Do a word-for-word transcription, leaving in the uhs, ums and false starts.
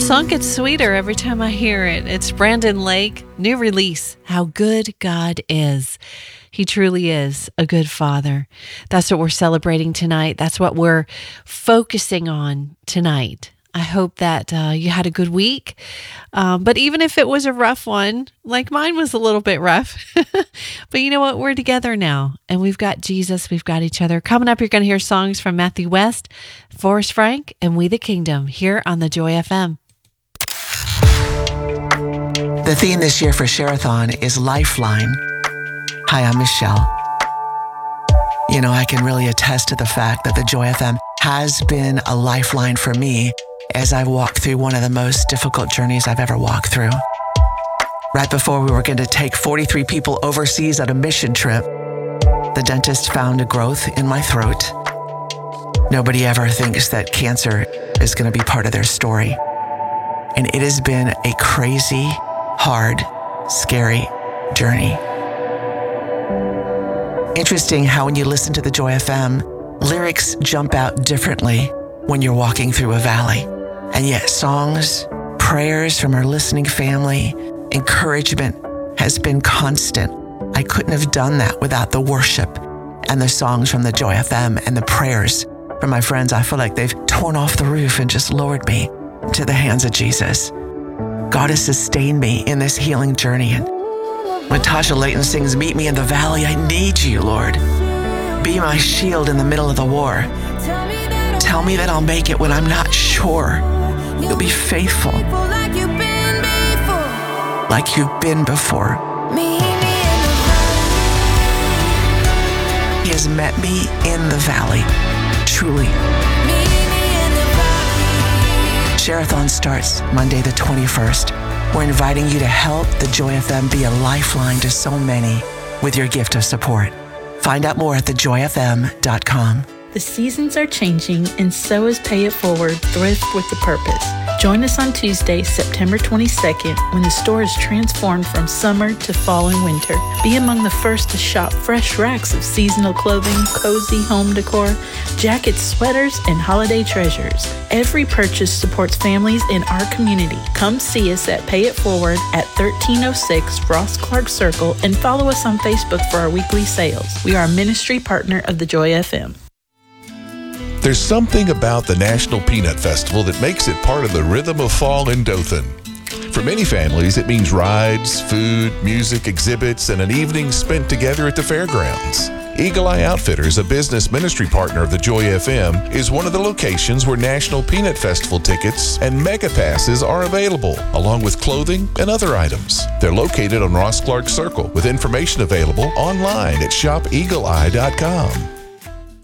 song gets sweeter every time I hear it. It's Brandon Lake, new release, How Good God Is. He truly is a good father. That's what we're celebrating tonight. That's what we're focusing on tonight. I hope that uh, you had a good week. Um, but even if it was a rough one, like mine was a little bit rough, but you know what? We're together now, and we've got Jesus. We've got each other. Coming up, you're going to hear songs from Matthew West, Forrest Frank, and We the Kingdom here on the Joy F M. The theme this year for Share-a-thon is Lifeline. Hi, I'm Michelle. You know, I can really attest to the fact that the Joy F M has been a lifeline for me as I walked through one of the most difficult journeys I've ever walked through. Right before we were going to take forty-three people overseas on a mission trip, the dentist found a growth in my throat. Nobody ever thinks that cancer is going to be part of their story. And it has been a crazy, hard, scary journey. Interesting how when you listen to the Joy F M, lyrics jump out differently when you're walking through a valley. And yet songs, prayers from our listening family, encouragement has been constant. I couldn't have done that without the worship and the songs from the Joy F M and the prayers from my friends. I feel like they've torn off the roof and just lowered me to the hands of Jesus. God has sustained me in this healing journey. And when Tasha Layton sings, "Meet me in the valley, I need you, Lord. Be my shield in the middle of the war. Tell me that I'll make it when I'm not sure. You'll be faithful, like you've been before. Like you've been before. He has met me in the valley, truly." Share-a-thon starts Monday the twenty-first. We're inviting you to help the Joy F M be a lifeline to so many with your gift of support. Find out more at the joy f m dot com. The seasons are changing, and so is Pay It Forward, Thrift with a Purpose. Join us on Tuesday, September twenty-second, when the store is transformed from summer to fall and winter. Be among the first to shop fresh racks of seasonal clothing, cozy home decor, jackets, sweaters, and holiday treasures. Every purchase supports families in our community. Come see us at Pay It Forward at thirteen oh six Ross Clark Circle, and follow us on Facebook for our weekly sales. We are a ministry partner of the Joy F M. There's something about the National Peanut Festival that makes it part of the rhythm of fall in Dothan. For many families, it means rides, food, music, exhibits, and an evening spent together at the fairgrounds. Eagle Eye Outfitters, a business ministry partner of the Joy F M, is one of the locations where National Peanut Festival tickets and mega passes are available, along with clothing and other items. They're located on Ross Clark Circle, with information available online at shop eagle eye dot com.